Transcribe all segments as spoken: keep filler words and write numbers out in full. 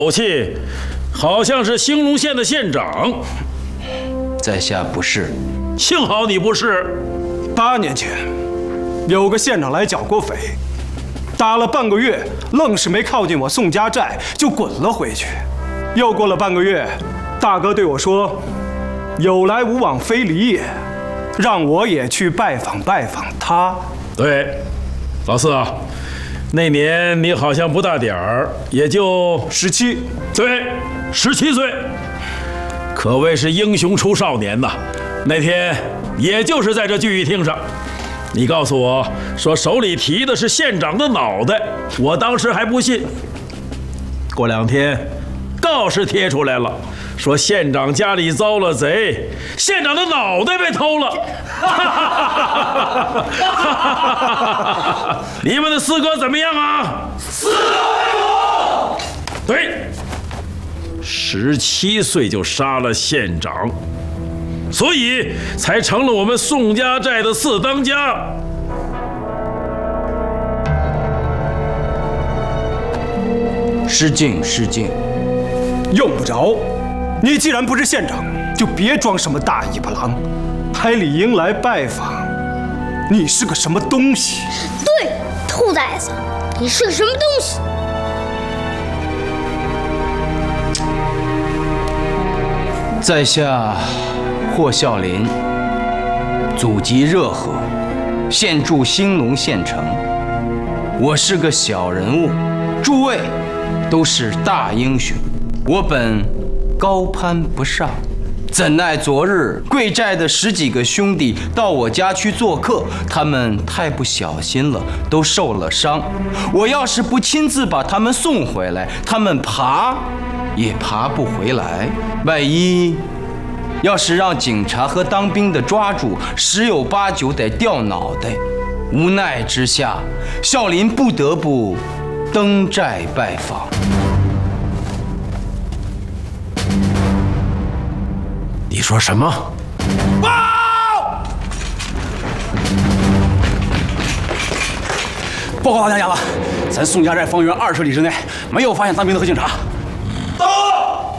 口气，好像是兴隆县的县长。 在下不是。 幸好你不是。 八年前，有个县长来剿过匪，打了半个月，愣是没靠近我宋家寨，就滚了回去。又过了半个月，大哥对我说：“有来无往非礼也。”让我也去拜访拜访他。 对，老四啊，那年你好像不大点儿，也就十七。 对，十七岁，可谓是英雄出少年呐。那天也就是在这聚义厅上，你告诉我说手里提的是县长的脑袋，我当时还不信。过两天，告示贴出来了。说县长家里遭了贼，县长的脑袋被偷了。你们的四哥怎么样啊？四哥为伍。对，十七岁就杀了县长，所以才成了我们宋家寨的四当家。 失敬失敬， 用不着。你既然不是县长，就别装什么大尾巴狼，还理应来拜访。你是个什么东西？ 对，兔崽子，你是个什么东西？ 在下霍孝林，祖籍热河，现住兴隆县城。我是个小人物，诸位都是大英雄，我本高攀不上，怎奈昨日贵寨的十几个兄弟到我家去做客，他们太不小心了，都受了伤。我要是不亲自把他们送回来，他们爬也爬不回来。万一要是让警察和当兵的抓住，十有八九得掉脑袋。无奈之下，孝林不得不登寨拜访。 你说什么？报！ 报告大家了，咱宋家寨方圆二十里之内没有发现当兵的和警察。 到！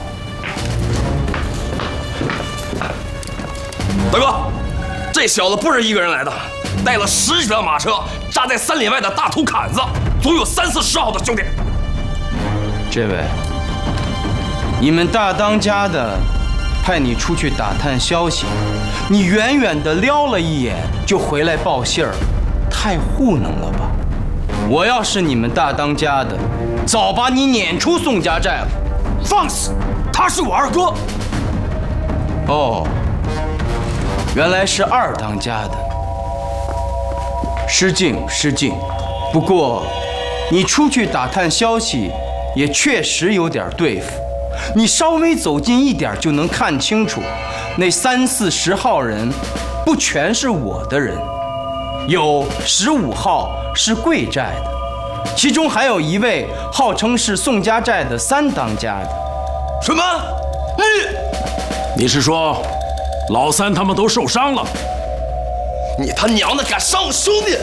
大哥，这小子不是一个人来的，带了十几辆马车，扎在三里外的大土坎子，总有三四十号的兄弟。 这位，你们大当家的派你出去打探消息，你远远的撩了一眼就回来报信儿，太糊弄了吧？我要是你们大当家的，早把你撵出宋家寨了。 放肆！他是我二哥。 哦，原来是二当家的。失敬失敬，不过你出去打探消息也确实有点对付。你稍微走近一点就能看清楚，那三四十号人不全是我的人，有十五号是贵寨的，其中还有一位号称是宋家寨的三当家的。 什么？ 你你是说老三他们都受伤了？ 你他娘的敢伤我兄弟！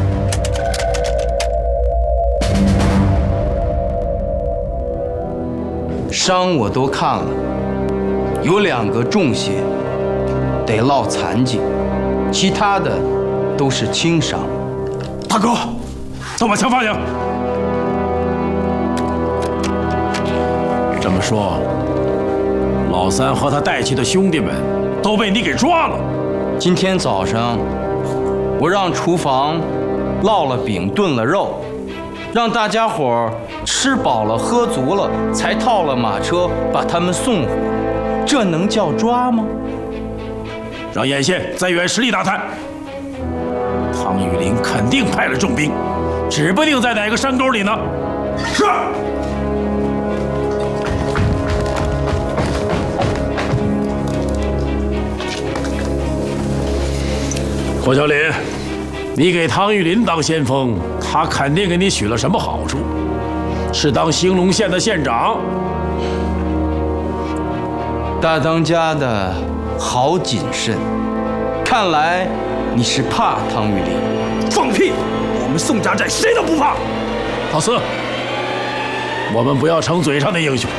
伤我都看了，有两个中邪，得落残疾，其他的都是轻伤。 大哥，都把枪放下。这么说，老三和他带去的兄弟们都被你给抓了。 今天早上，我让厨房烙了饼，炖了肉，让大家伙儿吃饱了喝足了，才套了马车把他们送回来，这能叫抓吗？ 让眼线再远实力打探。汤玉麟肯定派了重兵，指不定在哪个山沟里呢。是。霍小林，你给汤玉麟当先锋，他肯定给你许了什么好处？是当兴隆县的县长？ 大当家的好谨慎，看来你是怕汤玉麟。 放屁！我们宋家寨谁都不怕。 老四， 我们不要成嘴上的英雄。